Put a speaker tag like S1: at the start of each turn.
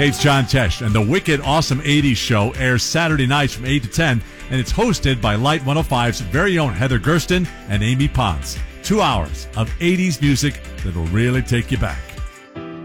S1: Hey, it's John Tesh, and the Wicked Awesome 80s Show airs Saturday nights from 8 to 10, and it's hosted by Light 105's very own Heather Gersten and Amy Pons. 2 hours of 80s music that'll really take you back.